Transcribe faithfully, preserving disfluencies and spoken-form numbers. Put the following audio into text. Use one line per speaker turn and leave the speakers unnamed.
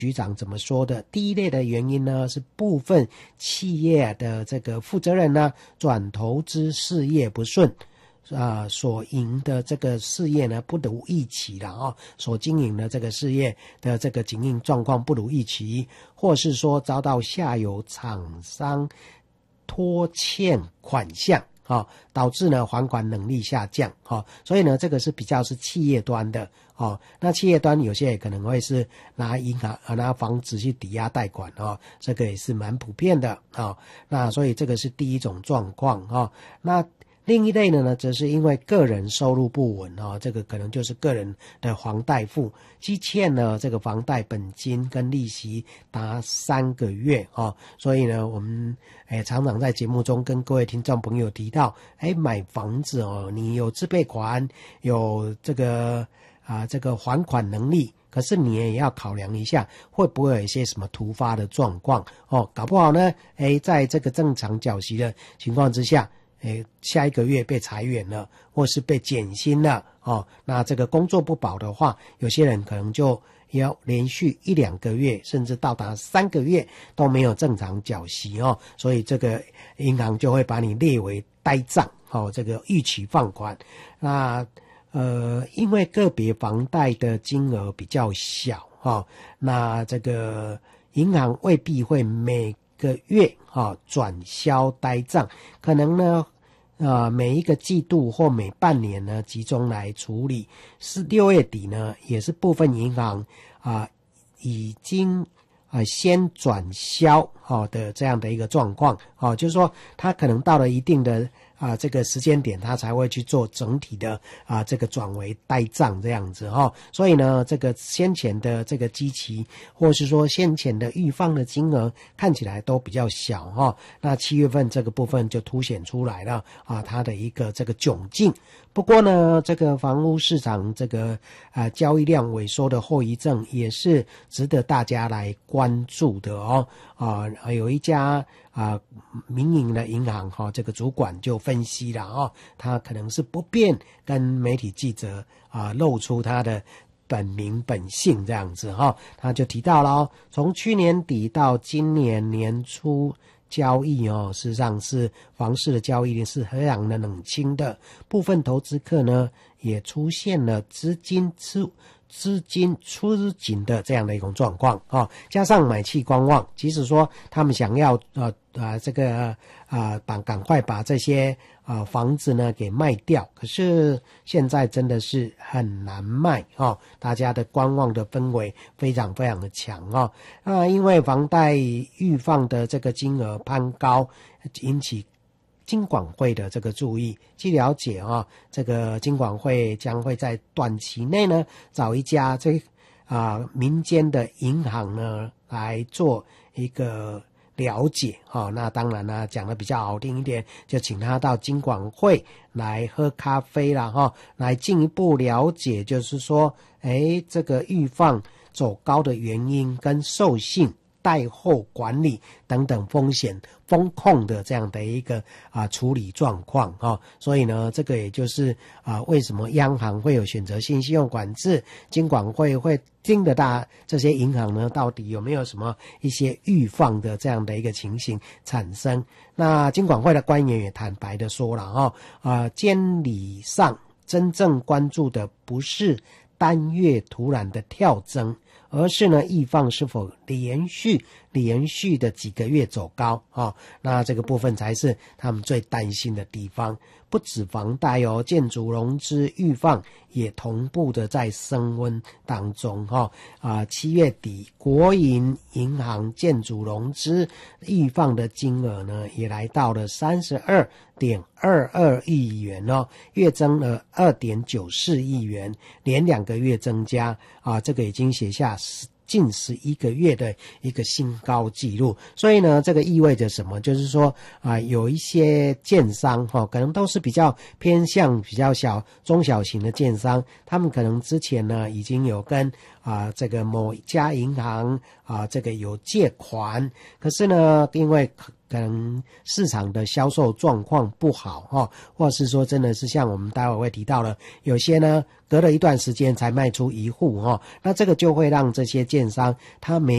局长怎么说的？第一类的原因呢，是部分企业的这个负责人呢转投资事业不顺。啊、呃，所营的这个事业呢不如预期了哦，所经营的这个事业的这个经营状况不如预期，或是说遭到下游厂商拖欠款项啊、哦，导致呢还款能力下降啊、哦，所以呢这个是比较是企业端的哦。那企业端有些也可能会是拿银行啊拿房子去抵押贷款哦，这个也是蛮普遍的啊、哦。那所以这个是第一种状况啊、哦。那另一类的呢，则是因为个人收入不稳啊、哦，这个可能就是个人的房贷付积欠呢这个房贷本金跟利息达三个月啊、哦，所以呢，我们诶常常在节目中跟各位听众朋友提到，诶买房子哦，你有自备款，有这个啊、呃、这个还款能力。可是你也要考量一下，会不会有一些什么突发的状况哦？搞不好呢，诶在这个正常缴息的情况之下。诶，下一个月被裁员了，或是被减薪了哦，那这个工作不保的话，有些人可能就要连续一两个月，甚至到达三个月都没有正常缴息哦，所以这个银行就会把你列为呆账哦，这个逾期放款。那呃，因为个别房贷的金额比较小哦，那这个银行未必会每个月啊转销呆账，可能呢呃每一个季度或每半年呢集中来处理。是六月底呢，也是部分银行啊、呃、已经啊、呃、先转销哦的这样的一个状况哦，就是说它可能到了一定的啊，这个时间点他才会去做整体的啊，这个转为呆账这样子哈、哦，所以呢，这个先前的这个基期，或是说先前的预放的金额看起来都比较小哈、哦，那七月份这个部分就凸显出来了啊，它的一个这个窘境。不过呢，这个房屋市场这个啊交易量萎缩的后遗症也是值得大家来关注的哦啊，有一家。啊，民营的银行哈、哦，这个主管就分析了哦，他可能是不便跟媒体记者啊露出他的本名本姓这样子哈、哦，他就提到了哦，从去年底到今年年初交易哦，事实上是房市的交易是非常的冷清的，部分投资客呢也出现了资金出。资金出紧的这样的一种状况啊、哦，加上买气观望，即使说他们想要呃呃这个啊把赶快把这些啊、呃、房子呢给卖掉，可是现在真的是很难卖哦，大家的观望的氛围非常非常的强哦，啊因为房贷预放的这个金额攀高，引起金管会的这个注意，据了解啊，这个金管会将会在短期内呢找一家这啊、呃、民间的银行呢来做一个了解哈、哦。那当然呢，讲的比较好听一点，就请他到金管会来喝咖啡啦哈、哦，来进一步了解，就是说，哎，这个预放走高的原因跟授信。贷后管理等等风险风控的这样的一个啊处理状况啊、哦，所以呢，这个也就是啊为什么央行会有选择性信用管制，金管会会盯得大这些银行呢到底有没有什么一些预放的这样的一个情形产生。那金管会的官员也坦白的说了哈、哦，啊监理上真正关注的不是单月突然的跳增。而是呢，易放是否连续连续的几个月走高啊、哦？那这个部分才是他们最担心的地方。不止房贷哦，建筑融资预放也同步的在升温当中哈、哦。啊，七月底国营银行建筑融资预放的金额呢，也来到了三十二点二二亿元哦，月增了二点九四亿元，连两个月增加啊，这个已经写下近十一个月的一个新高纪录。所以呢，这个意味着什么？就是说啊、呃，有一些建商哈、哦，可能都是比较偏向比较小中小型的建商，他们可能之前呢已经有跟啊这个某家银行啊这个有借款，可是呢因为可能市场的销售状况不好哈、哦，或是说真的是像我们待会会提到了，有些呢隔了一段时间才卖出一户哈、哦，那这个就会让这些建商他没